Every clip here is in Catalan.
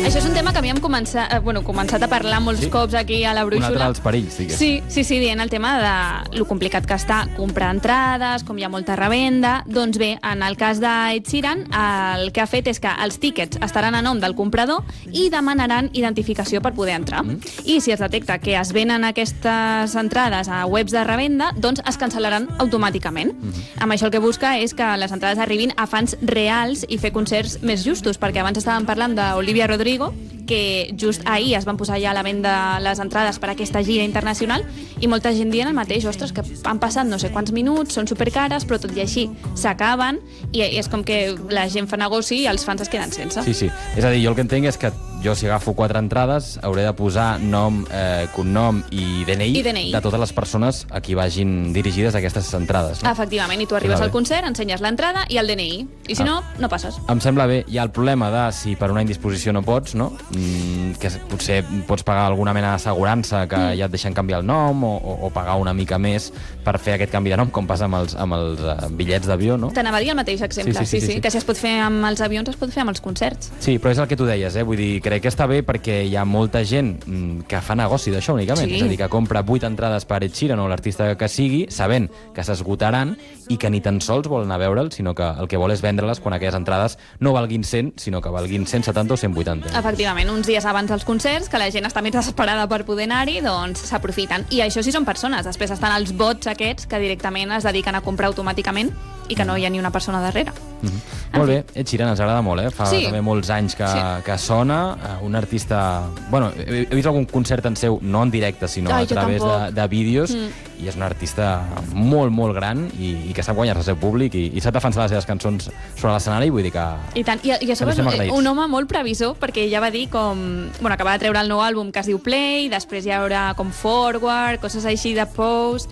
Això és un tema que havíem començat a parlar molts cops aquí a la Brúixola. Un altre dels perills, digues. Sí, dient el tema de lo complicat que està comprar entrades, com hi ha molta revenda. Doncs bé, en el cas d'Ed Sheeran, el que ha fet és que els tíquets estaran a nom del comprador i demanaran identificació per poder entrar. I si es detecta que es venen aquestes entrades a webs de revenda, doncs es cancel·laran automàticament. Amb això el que busca és que les entrades arribin a fans reals i fer concerts més justos, perquè abans estàvem parlant d'Olivia Rodrigo, que just ahir es van posar ja a la venda les entrades per a aquesta gira internacional i molta gent dient el mateix, ostres, que han passat no sé quants minuts, són supercares, però tot i així s'acaben i és com que la gent fa negoci i els fans es queden sense. Sí. És a dir, jo el que entenc és que jo si agafo 4 entrades hauré de posar nom, cognom i DNI de totes les persones a qui vagin dirigides aquestes entrades. No? Efectivament, i tu arribes al concert, ensenyes l'entrada i el DNI, i si no, no passes. Em sembla bé. Hi ha el problema de si per una indisposició no pots, no? Que potser pots pagar alguna mena d'assegurança que ja et deixen canviar el nom o pagar una mica més per fer aquest canvi de nom, com passa amb els bitllets d'avió, no? T'anava a dir el mateix exemple, sí, que si es pot fer amb els avions es pot fer amb els concerts. Sí, però és el que tu deies, vull dir, crec que està bé perquè hi ha molta gent que fa negoci d'això únicament, és a dir, que compra 8 entrades per Ed Sheeran o l'artista que sigui, sabent que s'esgotaran i que ni tan sols volen anar a veure'l, sinó que el que vol és vendre-les quan aquelles entrades no valguin 100, sinó que valguin 170 o 180. Efectivament, uns dies abans dels concerts, que la gent està més desesperada per poder anar-hi, doncs s'aprofiten. I això sí són persones. Després estan els bots aquests que directament es dediquen a comprar automàticament i que no hi ha ni una persona darrere. Molt bé, Ed Sheeran ens agrada molt, Fa també molts anys que sona, un artista... Bueno, he vist algun concert en seu, no en directe, sinó a través de vídeos, i és un artista molt, molt gran i que sap guanyar-se el seu públic i sap defensar les seves cançons sobre l'escenari, vull dir que... I tant, i a sobre és un home molt previsor, perquè ja va dir com... Bueno, acaba de treure el nou àlbum que es diu Play, després hi haurà com Forward, coses així de Pose,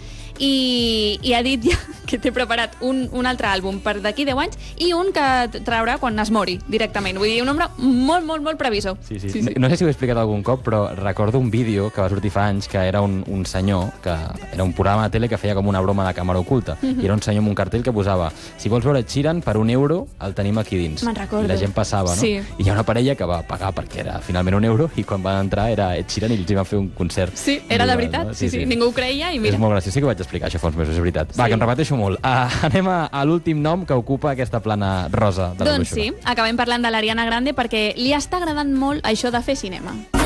i ha dit ja que té preparat un altre àlbum per d'aquí 10 anys i un que traurà quan es mori directament. Vull dir, un home molt, molt, molt previsor. Sí. No sé si ho he explicat algun cop, però recordo un vídeo que va sortir fa anys que era un senyor, que era un programa de tele que feia com una broma de càmera oculta, i era un senyor amb un cartell que posava: si vols veure Ed Sheeran, per €1 el tenim aquí dins. Me'n recordo. I la gent passava, no? Sí. I hi ha una parella que va pagar perquè era finalment €1 i quan van entrar era Ed Sheeran i ells hi van fer un concert. Sí, era de veritat, no? Sí. Ningú ho creia i mira. És molt graciós, sí que ho vaig explicar això fa uns mesos, és veritat. Va, que em repeteixo molt. Anem a l'últim nom que ocupa aquesta plana rosa de la Brúixola. Doncs sí, acabem parlant de l'Ariana Grande perquè li està agradant molt això de fer cinema.